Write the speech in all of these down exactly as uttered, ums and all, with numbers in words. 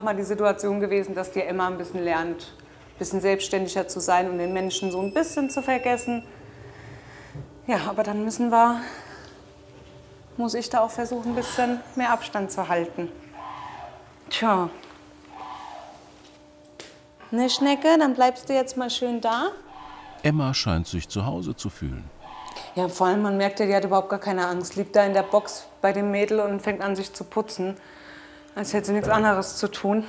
Mal die Situation gewesen, dass die Emma ein bisschen lernt, ein bisschen selbstständiger zu sein und den Menschen so ein bisschen zu vergessen. Ja, aber dann müssen wir, muss ich da auch versuchen, ein bisschen mehr Abstand zu halten. Tja. Ne, Schnecke, dann bleibst du jetzt mal schön da. Emma scheint sich zu Hause zu fühlen. Ja, vor allem, man merkt ja, die hat überhaupt gar keine Angst. Liegt da in der Box bei dem Mädel und fängt an, sich zu putzen. Als hätte sie nichts anderes zu tun.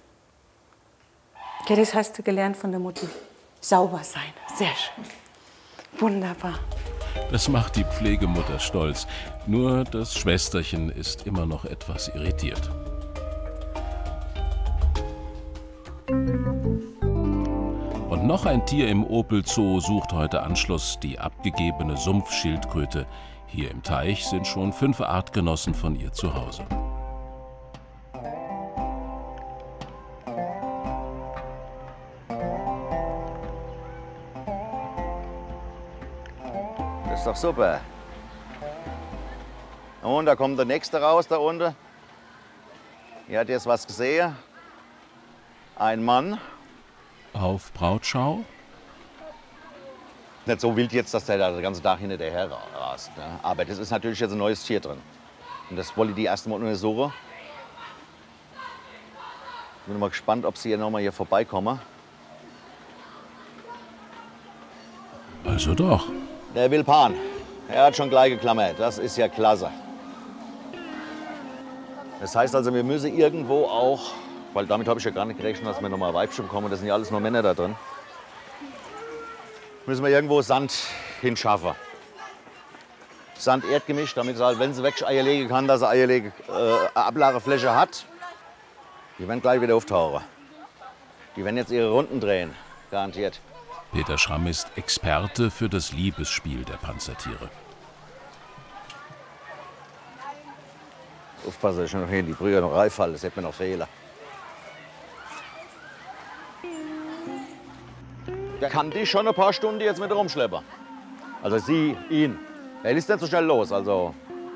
Ja, das hast du gelernt von der Mutti. Sauber sein. Sehr schön. Wunderbar. Das macht die Pflegemutter stolz. Nur das Schwesterchen ist immer noch etwas irritiert. Und noch ein Tier im Opel Zoo sucht heute Anschluss, die abgegebene Sumpfschildkröte. Hier im Teich sind schon fünf Artgenossen von ihr zu Hause. Das ist doch super. Und da kommt der nächste raus, da unten. Hier hat jetzt was gesehen. Ein Mann. Auf Brautschau? Nicht so wild jetzt, dass der da den ganzen Tag hinterher rast. Ne? Aber das ist natürlich jetzt ein neues Tier drin. Und das wollte die erst mal untersuchen. Bin mal gespannt, ob sie hier noch mal hier vorbeikommen. Also doch. Der will Pan. Er hat schon gleich geklammert. Das ist ja klasse. Das heißt also, wir müssen irgendwo auch, weil damit habe ich ja gar nicht gerechnet, dass wir noch mal Weibchen bekommen. Das sind ja alles nur Männer da drin. Müssen wir irgendwo Sand hinschaffen. Sand erdgemischt, damit sie halt, wenn sie wirklich Eier legen kann, dass sie Eierlege, äh, eine Ablagefläche hat. Die werden gleich wieder auftauchen. Die werden jetzt ihre Runden drehen, garantiert. Peter Schramm ist Experte für das Liebesspiel der Panzertiere. Aufpassen, dass ich noch hier in die Brühe noch reinfalle, das hätte mir noch Fehler. Der kann dich schon ein paar Stunden jetzt mit rumschleppen. Also sie, ihn. Er lässt nicht so schnell los, also.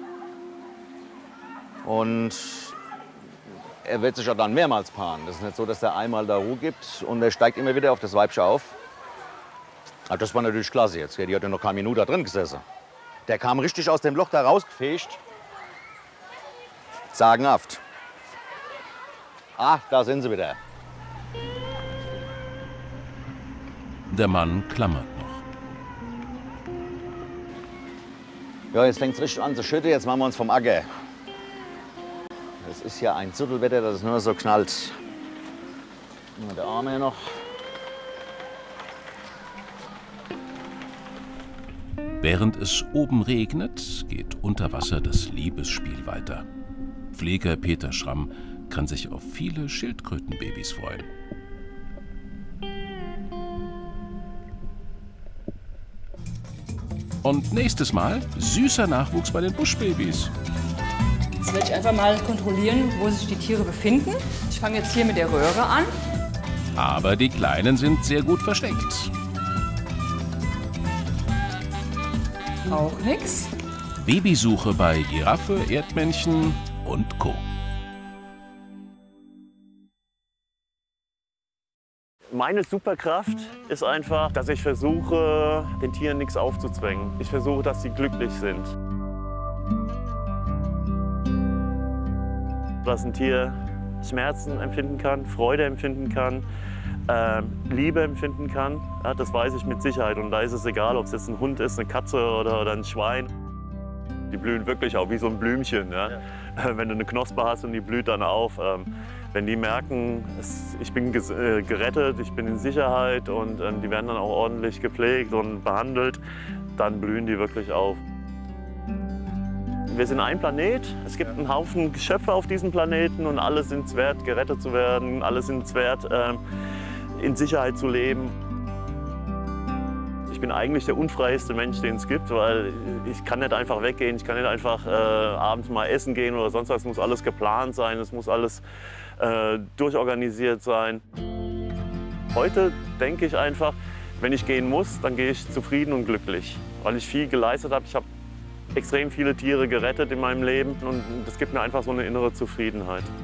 Und er wird sich ja dann mehrmals paaren. Das ist nicht so, dass er einmal da Ruhe gibt und er steigt immer wieder auf das Weibchen auf. Also das war natürlich klasse jetzt. Die hat ja noch keine Minute da drin gesessen. Der kam richtig aus dem Loch da rausgefegt. Sagenhaft. Ah, da sind sie wieder. Der Mann klammert noch. Ja, jetzt fängt es richtig an zu schütten. Jetzt machen wir uns vom Acker. Das ist ja ein Zuttelwetter, das ist nur so knallt. Der Arm hier noch. Während es oben regnet, geht unter Wasser das Liebesspiel weiter. Pfleger Peter Schramm kann sich auf viele Schildkrötenbabys freuen. Und nächstes Mal süßer Nachwuchs bei den Buschbabys. Jetzt werde ich einfach mal kontrollieren, wo sich die Tiere befinden. Ich fange jetzt hier mit der Röhre an. Aber die Kleinen sind sehr gut versteckt. Auch nix. Babysuche bei Giraffe, Erdmännchen und Co. Meine Superkraft ist einfach, dass ich versuche, den Tieren nichts aufzuzwängen. Ich versuche, dass sie glücklich sind. Dass ein Tier Schmerzen empfinden kann, Freude empfinden kann, äh, Liebe empfinden kann, ja, das weiß ich mit Sicherheit. Und da ist es egal, ob es jetzt ein Hund ist, eine Katze oder, oder ein Schwein. Die blühen wirklich auch wie so ein Blümchen. Ja? Ja. Wenn du eine Knospe hast und die blüht dann auf. Ähm, wenn die merken, es, ich bin äh, gerettet, ich bin in Sicherheit und ähm, die werden dann auch ordentlich gepflegt und behandelt, dann blühen die wirklich auf. Wir sind ein Planet, es gibt einen Haufen Geschöpfe auf diesem Planeten und alle sind es wert, gerettet zu werden, alle sind es wert, ähm, in Sicherheit zu leben. Ich bin eigentlich der unfreieste Mensch, den es gibt, weil ich kann nicht einfach weggehen, ich kann nicht einfach äh, abends mal essen gehen oder sonst was. Es muss alles geplant sein, es muss alles äh, durchorganisiert sein. Heute denke ich einfach, wenn ich gehen muss, dann gehe ich zufrieden und glücklich, weil ich viel geleistet habe. Ich habe extrem viele Tiere gerettet in meinem Leben und das gibt mir einfach so eine innere Zufriedenheit.